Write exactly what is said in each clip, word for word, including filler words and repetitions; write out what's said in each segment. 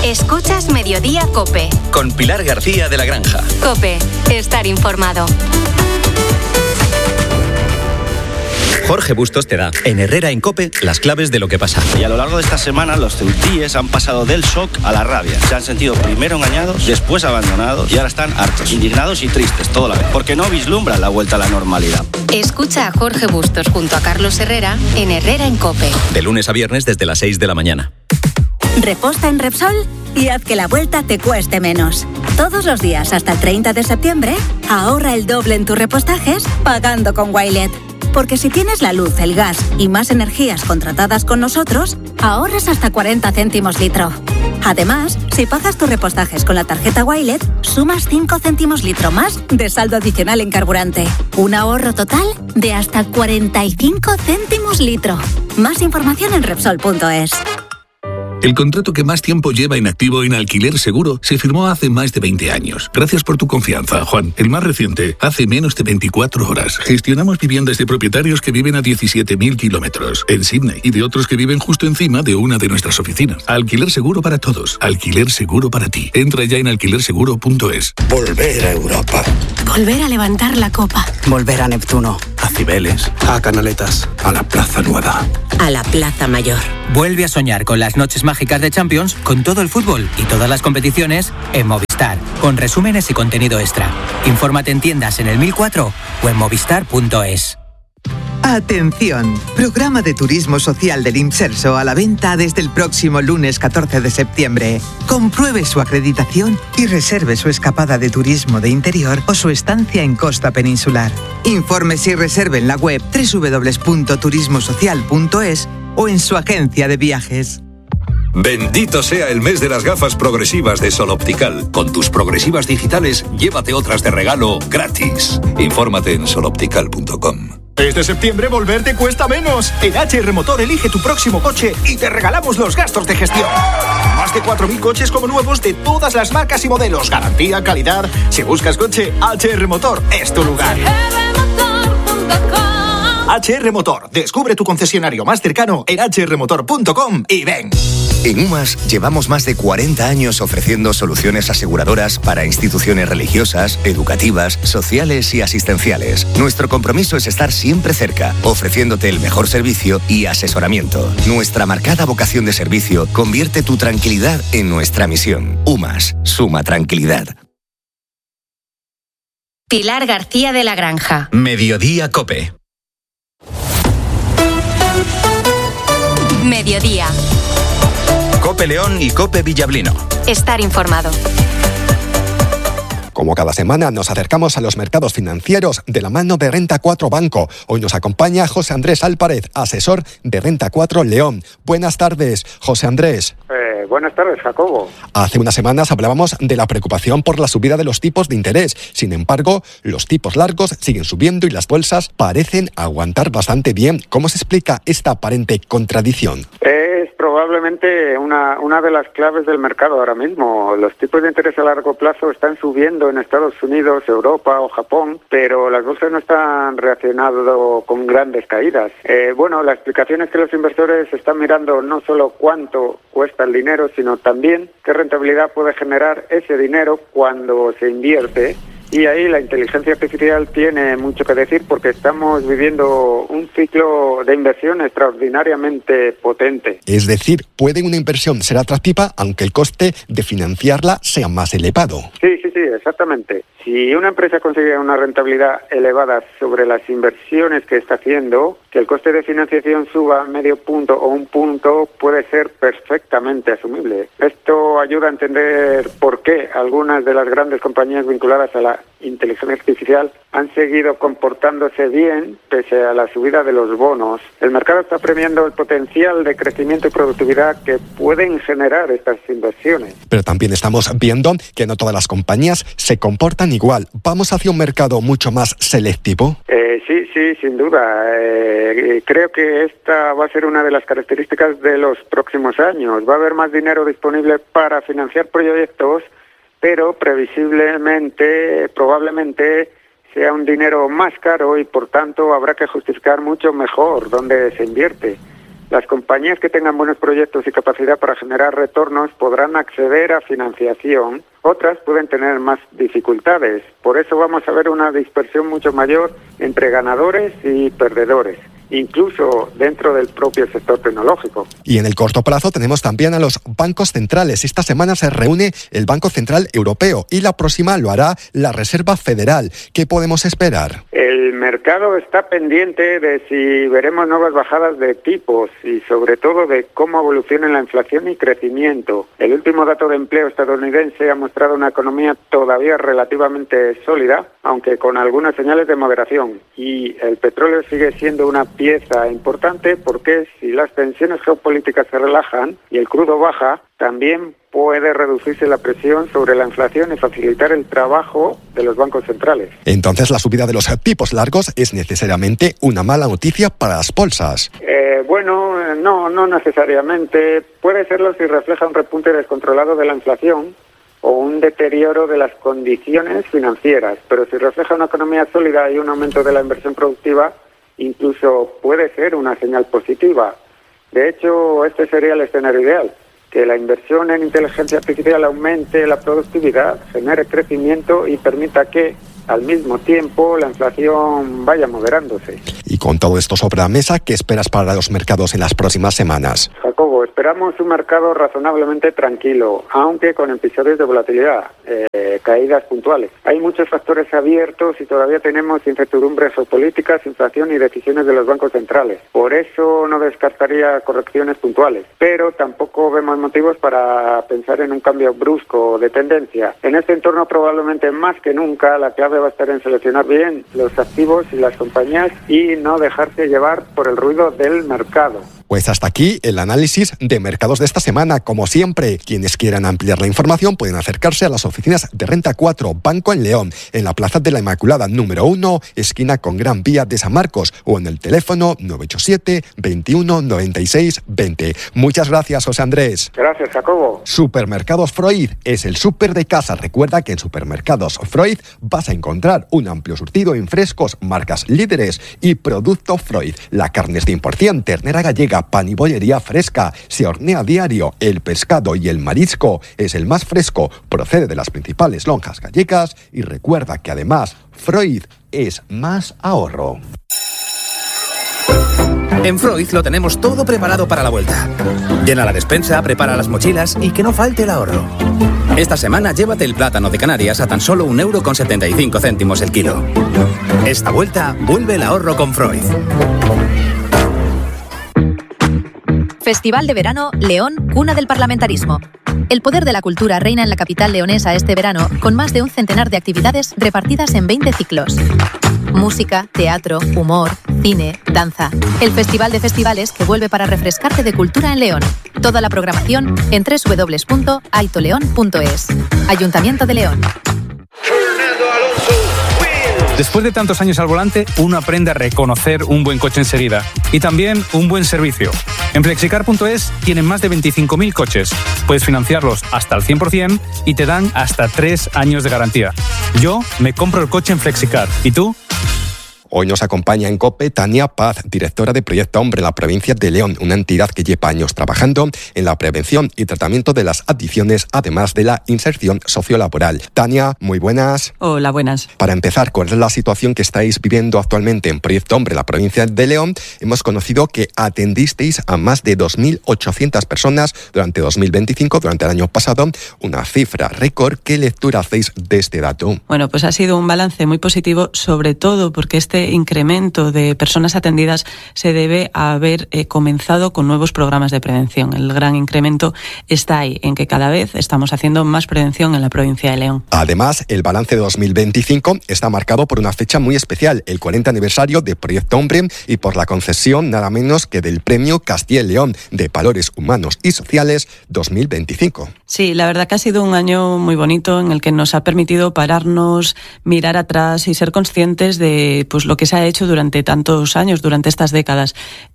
Escuchas Mediodía COPE. Con Pilar García de la Granja. COPE. Estar informado. Jorge Bustos te da, en Herrera en COPE, las claves de lo que pasa. Y a lo largo de esta semana, los ceutíes han pasado del shock a la rabia. Se han sentido primero engañados, después abandonados y ahora están hartos, indignados y tristes, todo la vez. Porque no vislumbran la vuelta a la normalidad. Escucha a Jorge Bustos junto a Carlos Herrera en Herrera en COPE. De lunes a viernes desde las seis de la mañana. Reposta en Repsol y haz que la vuelta te cueste menos. Todos los días hasta el treinta de septiembre, ahorra el doble en tus repostajes pagando con Wilet. Porque si tienes la luz, el gas y más energías contratadas con nosotros, ahorras hasta cuarenta céntimos litro. Además, si pagas tus repostajes con la tarjeta Wilet, sumas cinco céntimos litro más de saldo adicional en carburante. Un ahorro total de hasta cuarenta y cinco céntimos litro. Más información en Repsol punto es. El contrato que más tiempo lleva inactivo en Alquiler Seguro se firmó hace más de veinte años. Gracias por tu confianza, Juan. El más reciente, hace menos de veinticuatro horas. Gestionamos viviendas de propietarios que viven a diecisiete mil kilómetros en Sydney y de otros que viven justo encima de una de nuestras oficinas. Alquiler Seguro para todos. Alquiler Seguro para ti. Entra ya en alquiler seguro punto es. Volver a Europa. Volver a levantar la copa. Volver a Neptuno. A Cibeles. A Canaletas. A la Plaza Nueva. A la Plaza Mayor. Vuelve a soñar con las noches mágicas de Champions, con todo el fútbol y todas las competiciones en Movistar, con resúmenes y contenido extra. Infórmate en tiendas en el mil cuatro o en movistar punto es. Atención, programa de turismo social del Imserso a la venta desde el próximo lunes catorce de septiembre. Compruebe su acreditación y reserve su escapada de turismo de interior o su estancia en costa peninsular. Infórmese y reserve en la web doble u doble u doble u punto turismo social punto es o en su agencia de viajes. Bendito sea el mes de las gafas progresivas de Sol Optical. Con tus progresivas digitales, llévate otras de regalo gratis. Infórmate en sol optical punto com. Este septiembre volver te cuesta menos. En H R Motor elige tu próximo coche y te regalamos los gastos de gestión. Más de cuatro mil coches como nuevos de todas las marcas y modelos. Garantía, calidad. Si buscas coche, H R Motor es tu lugar. H R Motor. Descubre tu concesionario más cercano en hache erre motor punto com y ven. En UMAS llevamos más de cuarenta años ofreciendo soluciones aseguradoras para instituciones religiosas, educativas, sociales y asistenciales. Nuestro compromiso es estar siempre cerca, ofreciéndote el mejor servicio y asesoramiento. Nuestra marcada vocación de servicio convierte tu tranquilidad en nuestra misión. UMAS, suma tranquilidad. Pilar García de la Granja. Mediodía COPE. Mediodía. COPE León y COPE Villablino. Estar informado. Como cada semana nos acercamos a los mercados financieros de la mano de Renta cuatro Banco. Hoy nos acompaña José Andrés Álvarez, asesor de Renta cuatro León. Buenas tardes, José Andrés. Eh, buenas tardes, Jacobo. Hace unas semanas hablábamos de la preocupación por la subida de los tipos de interés. Sin embargo, los tipos largos siguen subiendo y las bolsas parecen aguantar bastante bien. ¿Cómo se explica esta aparente contradicción? Es probablemente una, una de las claves del mercado ahora mismo. Los tipos de interés a largo plazo están subiendo en Estados Unidos, Europa o Japón, pero las bolsas no están reaccionando con grandes caídas. Eh, bueno, la explicación es que los inversores están mirando no solo cuánto cuesta el dinero, sino también qué rentabilidad puede generar ese dinero cuando se invierte. Y ahí la inteligencia artificial tiene mucho que decir porque estamos viviendo un ciclo de inversión extraordinariamente potente. Es decir, ¿puede una inversión ser atractiva aunque el coste de financiarla sea más elevado? Sí, sí, sí, exactamente. Si una empresa consigue una rentabilidad elevada sobre las inversiones que está haciendo, que el coste de financiación suba medio punto o un punto puede ser perfectamente asumible. Esto ayuda a entender por qué algunas de las grandes compañías vinculadas a la inteligencia artificial han seguido comportándose bien pese a la subida de los bonos. El mercado está premiando el potencial de crecimiento y productividad que pueden generar estas inversiones. Pero también estamos viendo que no todas las compañías se comportan igual. ¿Vamos hacia un mercado mucho más selectivo? Eh, sí, sí, sin duda. Eh, creo que esta va a ser una de las características de los próximos años. Va a haber más dinero disponible para financiar proyectos, pero previsiblemente, probablemente sea un dinero más caro y por tanto habrá que justificar mucho mejor dónde se invierte. Las compañías que tengan buenos proyectos y capacidad para generar retornos podrán acceder a financiación. Otras pueden tener más dificultades. Por eso vamos a ver una dispersión mucho mayor entre ganadores y perdedores, incluso dentro del propio sector tecnológico. Y en el corto plazo tenemos también a los bancos centrales. Esta semana se reúne el Banco Central Europeo y la próxima lo hará la Reserva Federal. ¿Qué podemos esperar? El mercado está pendiente de si veremos nuevas bajadas de tipos y sobre todo de cómo evoluciona la inflación y crecimiento. El último dato de empleo estadounidense ha mostrado una economía todavía relativamente sólida, aunque con algunas señales de moderación. Y el petróleo sigue siendo una pieza importante porque si las tensiones geopolíticas se relajan y el crudo baja, también puede reducirse la presión sobre la inflación y facilitar el trabajo de los bancos centrales. Entonces, la subida de los tipos largos es necesariamente una mala noticia para las bolsas. Eh, bueno, no, no necesariamente. Puede serlo si refleja un repunte descontrolado de la inflación o un deterioro de las condiciones financieras, pero si refleja una economía sólida y un aumento de la inversión productiva, incluso puede ser una señal positiva. De hecho, este sería el escenario ideal, que la inversión en inteligencia artificial aumente la productividad, genere crecimiento y permita que, al mismo tiempo, la inflación vaya moderándose. Y con todo esto sobre la mesa, ¿qué esperas para los mercados en las próximas semanas? Jacobo, esperamos un mercado razonablemente tranquilo, aunque con episodios de volatilidad, eh, caídas puntuales. Hay muchos factores abiertos y todavía tenemos incertidumbres geopolíticas, inflación y decisiones de los bancos centrales. Por eso no descartaría correcciones puntuales, pero tampoco vemos motivos para pensar en un cambio brusco de tendencia. En este entorno, probablemente más que nunca, la clave va a estar en seleccionar bien los activos y las compañías y no dejarse llevar por el ruido del mercado. Pues hasta aquí el análisis de mercados de esta semana. Como siempre, quienes quieran ampliar la información pueden acercarse a las oficinas de Renta cuatro Banco en León, en la Plaza de la Inmaculada número uno, esquina con Gran Vía de San Marcos, o en el teléfono nueve ocho siete, veintiuno, noventa y seis, veinte. Muchas gracias, José Andrés. Gracias, Jacobo. Supermercados Freud es el súper de casa. Recuerda que en Supermercados Freud vas a encontrar un amplio surtido en frescos, marcas líderes y producto Freud. La carne es cien por ciento, ternera gallega, pan y bollería fresca, se hornea a diario, el pescado y el marisco es el más fresco, procede de las principales lonjas gallegas y recuerda que además Freud es más ahorro. En Freud lo tenemos todo preparado para la vuelta. Llena la despensa, prepara las mochilas y que no falte el ahorro. Esta semana llévate el plátano de Canarias a tan solo un euro con setenta y cinco céntimos el kilo. Esta vuelta vuelve el ahorro con Freud. Festival de Verano León, cuna del parlamentarismo. El poder de la cultura reina en la capital leonesa este verano, con más de un centenar de actividades repartidas en veinte ciclos. Música, teatro, humor, cine, danza. El Festival de Festivales que vuelve para refrescarte de cultura en León. Toda la programación en doble u doble u doble u punto aitoleón punto es. Ayuntamiento de León. Después de tantos años al volante, uno aprende a reconocer un buen coche enseguida y también un buen servicio. En flexicar punto es tienen más de veinticinco mil coches. Puedes financiarlos hasta el cien por ciento y te dan hasta tres años de garantía. Yo me compro el coche en Flexicar. ¿Y tú? Hoy nos acompaña en COPE Tania Paz, directora de Proyecto Hombre en la provincia de León, una entidad que lleva años trabajando en la prevención y tratamiento de las adicciones, además de la inserción sociolaboral. Tania, muy buenas. Hola, buenas. Para empezar, ¿cuál es la situación que estáis viviendo actualmente en Proyecto Hombre en la provincia de León? Hemos conocido que atendisteis a más de dos mil ochocientas personas durante dos mil veinticinco, durante el año pasado, una cifra récord. ¿Qué lectura hacéis de este dato? Bueno, pues ha sido un balance muy positivo, sobre todo porque este incremento de personas atendidas se debe a haber eh, comenzado con nuevos programas de prevención. El gran incremento está ahí, en que cada vez estamos haciendo más prevención en la provincia de León. Además, el balance de dos mil veinticinco está marcado por una fecha muy especial, el cuarenta aniversario de Proyecto Hombre y por la concesión nada menos que del Premio Castilla y León de Valores Humanos y Sociales dos mil veinticinco. Sí, la verdad que ha sido un año muy bonito en el que nos ha permitido pararnos, mirar atrás y ser conscientes de pues lo que se ha hecho durante tantos años, durante estas décadas.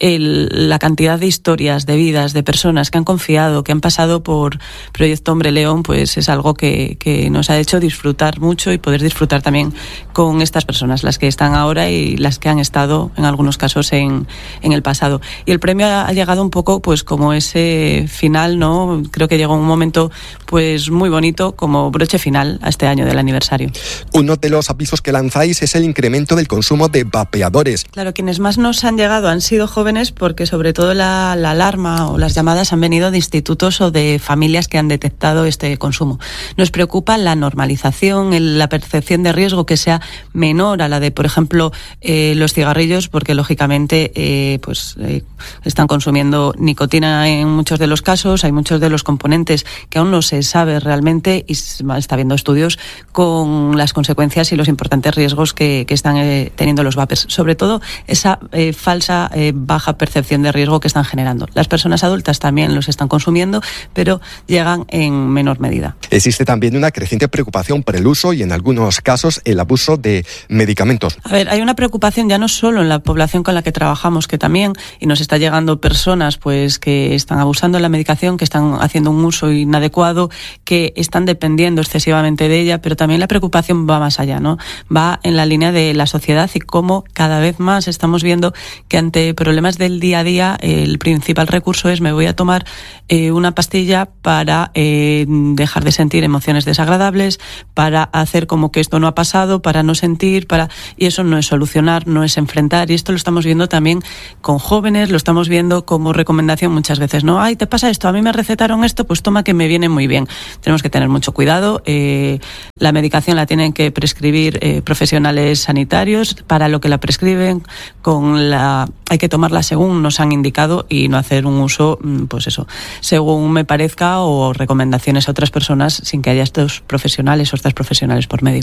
El, la cantidad de historias, de vidas, de personas que han confiado, que han pasado por Proyecto Hombre León, pues es algo que, que nos ha hecho disfrutar mucho y poder disfrutar también con estas personas, las que están ahora y las que han estado en algunos casos en, en el pasado. Y el premio ha, ha llegado un poco pues como ese final, ¿no? Creo que llegó un momento pues muy bonito como broche final a este año del aniversario. Uno de los avisos que lanzáis es el incremento del consumo de vapeadores. Claro, quienes más nos han llegado han sido jóvenes porque sobre todo la, la alarma o las llamadas han venido de institutos o de familias que han detectado este consumo. Nos preocupa la normalización, el, la percepción de riesgo que sea menor a la de, por ejemplo, eh, los cigarrillos, porque lógicamente eh, pues eh, están consumiendo nicotina en muchos de los casos, hay muchos de los componentes que aún no se sabe realmente y está habiendo estudios con las consecuencias y los importantes riesgos que, que están eh, teniendo los vapers, sobre todo esa eh, falsa eh, baja percepción de riesgo que están generando. Las personas adultas también los están consumiendo, pero llegan en menor medida. Existe también una creciente preocupación por el uso y en algunos casos el abuso de medicamentos. A ver, hay una preocupación ya no solo en la población con la que trabajamos, que también, y nos está llegando personas pues que están abusando de la medicación, que están haciendo un uso inadecuado, que están dependiendo excesivamente de ella, pero también la preocupación va más allá, ¿no? Va en la línea de la sociedad y cómo cada vez más estamos viendo que ante problemas del día a día el principal recurso es me voy a tomar eh, una pastilla para eh, dejar de sentir emociones desagradables, para hacer como que esto no ha pasado, para no sentir, para y eso no es solucionar, no es enfrentar, y esto lo estamos viendo también con jóvenes, lo estamos viendo como recomendación muchas veces, ¿no? Ay, te pasa esto, a mí me recetaron esto, pues toma que me viene muy bien. Tenemos que tener mucho cuidado, eh, la medicación la tienen que prescribir eh, profesionales sanitarios, para lo que la prescriben, con la hay que tomarla según nos han indicado y no hacer un uso, pues eso, según me parezca o recomendaciones a otras personas sin que haya estos profesionales o estas profesionales por medio.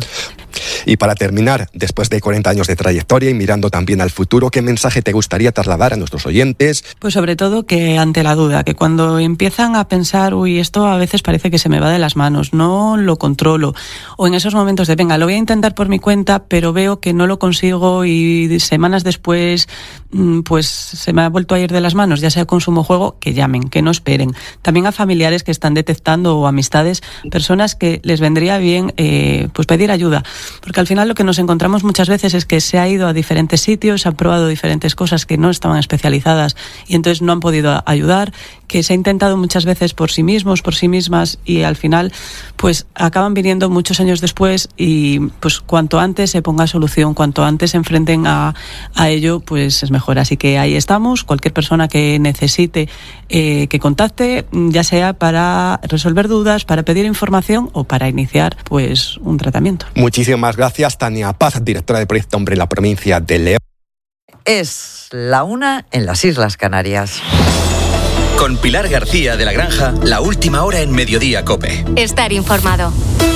Y para terminar, después de cuarenta años de trayectoria y mirando también al futuro, ¿qué mensaje te gustaría trasladar a nuestros oyentes? Pues sobre todo que ante la duda, que cuando empiezan a pensar, uy, esto a veces parece que se me va de las manos, no lo controlo, o en esos momentos de, venga, lo voy a intentar por mi cuenta, pero veo que no lo consigo y semanas después pues se me ha vuelto a ir de las manos, ya sea consumo o juego, que llamen, que no esperen. También a familiares que están detectando o amistades, personas que les vendría bien eh, pues pedir ayuda, porque al final lo que nos encontramos muchas veces es que se ha ido a diferentes sitios, se han probado diferentes cosas que no estaban especializadas y entonces no han podido ayudar, que se ha intentado muchas veces por sí mismos, por sí mismas y al final pues acaban viniendo muchos años después y pues cuanto antes se ponga solución, cuanto antes se enfrenten a, a ello, pues es mejor. Así que ahí estamos, cualquier persona que necesite eh, que contacte, ya sea para resolver dudas, para pedir información o para iniciar pues un tratamiento. Muchísimas gracias, Tania Paz, directora de Proyecto Hombre en la provincia de León. Es la una en las Islas Canarias. Con Pilar García de la Granja, la última hora en Mediodía COPE. Estar informado.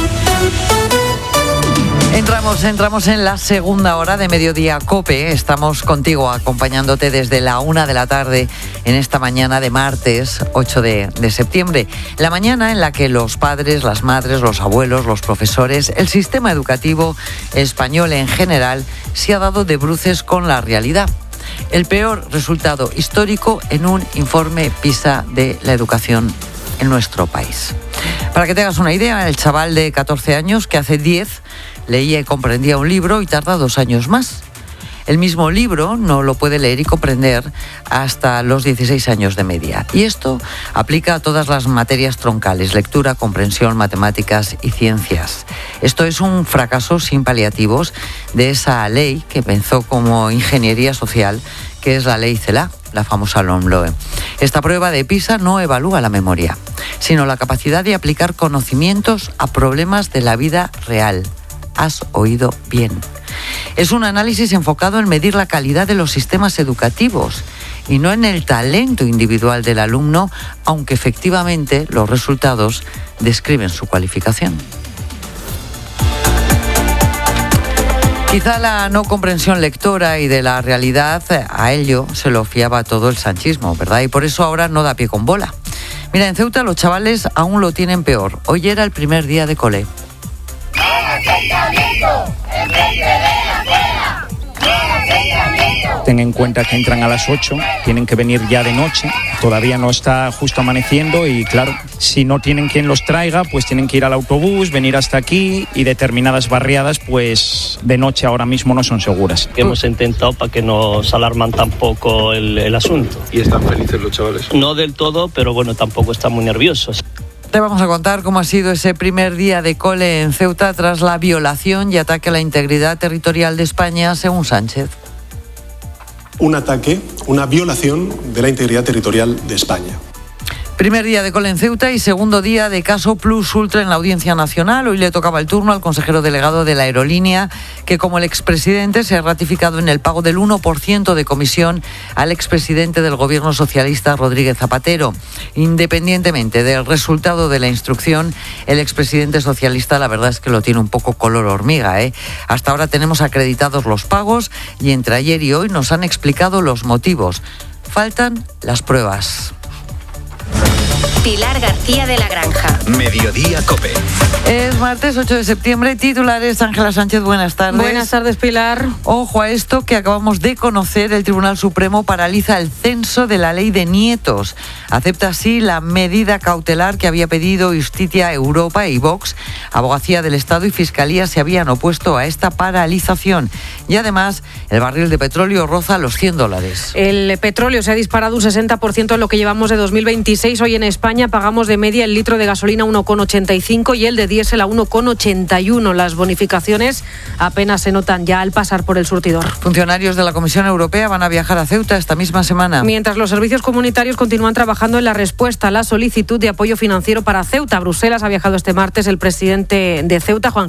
Entramos, entramos en la segunda hora de Mediodía COPE. Estamos contigo acompañándote desde la una de la tarde en esta mañana de martes ocho de septiembre. La mañana en la que los padres, las madres, los abuelos, los profesores, el sistema educativo español en general se ha dado de bruces con la realidad. El peor resultado histórico en un informe PISA de la educación en nuestro país. Para que te hagas una idea, el chaval de catorce años que hace diez leía y comprendía un libro y tarda dos años más. El mismo libro no lo puede leer y comprender hasta los dieciséis años de media. Y esto aplica a todas las materias troncales: lectura, comprensión, matemáticas y ciencias. Esto es un fracaso sin paliativos de esa ley que pensó como ingeniería social, que es la ley CELA, la famosa LOMLOE. Esta prueba de PISA no evalúa la memoria, sino la capacidad de aplicar conocimientos a problemas de la vida real. Has oído bien. Es un análisis enfocado en medir la calidad de los sistemas educativos y no en el talento individual del alumno, aunque efectivamente los resultados describen su cualificación. Quizá la no comprensión lectora y de la realidad, a ello se lo fiaba todo el sanchismo, ¿verdad? Y por eso ahora no da pie con bola. Mira, en Ceuta los chavales aún lo tienen peor. Hoy era el primer día de cole. ¡El asentamiento! ¡Enfrente de la escuela! Ten en cuenta que entran a las ocho, tienen que venir ya de noche, todavía no está justo amaneciendo y claro, si no tienen quien los traiga, pues tienen que ir al autobús, venir hasta aquí y determinadas barriadas pues de noche ahora mismo no son seguras. Hemos intentado para que nos alarman tampoco el, el asunto. ¿Y están felices los chavales? No del todo, pero bueno, tampoco están muy nerviosos. Te vamos a contar cómo ha sido ese primer día de cole en Ceuta tras la violación y ataque a la integridad territorial de España, según Sánchez. Un ataque, una violación de la integridad territorial de España. Primer día de cole en Ceuta y segundo día de caso Plus Ultra en la Audiencia Nacional. Hoy le tocaba el turno al consejero delegado de la aerolínea, que como el expresidente se ha ratificado en el pago del uno por ciento de comisión al expresidente del gobierno socialista Rodríguez Zapatero. Independientemente del resultado de la instrucción, el expresidente socialista la verdad es que lo tiene un poco color hormiga, ¿eh? Hasta ahora tenemos acreditados los pagos y entre ayer y hoy nos han explicado los motivos. Faltan las pruebas. Pilar García de la Granja. Mediodía COPE. Es martes ocho de septiembre, titulares. Ángela Sánchez, buenas tardes. Buenas tardes, Pilar. Ojo a esto que acabamos de conocer, el Tribunal Supremo paraliza el censo de la ley de nietos. Acepta así la medida cautelar que había pedido Justicia Europa y Vox. Abogacía del Estado y Fiscalía se habían opuesto a esta paralización. Y además, el barril de petróleo roza los cien dólares. El petróleo se ha disparado un sesenta por ciento en lo que llevamos de dos mil veintiséis. Hoy en España pagamos de media el litro de gasolina a uno coma ochenta y cinco y el de diésel a uno coma ochenta y uno. Las bonificaciones apenas se notan ya al pasar por el surtidor. Funcionarios de la Comisión Europea van a viajar a Ceuta esta misma semana. Mientras los servicios comunitarios continúan trabajando en la respuesta a la solicitud de apoyo financiero para Ceuta. A Bruselas ha viajado este martes el presidente de Ceuta, Juan